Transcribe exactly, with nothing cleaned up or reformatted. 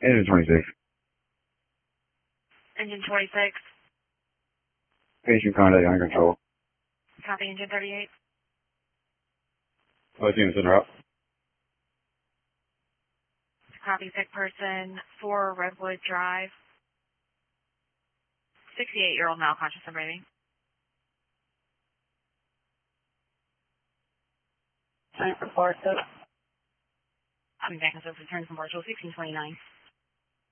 Engine twenty-six. Engine twenty-six. Patient contact under control. Copy, engine thirty-eight. Let's units in route. Copy, sick person, four Redwood Drive. sixty-eight-year-old male, conscious and breathing. Time for Barstow. I'm back and return from Barstow, sixteen twenty-nine.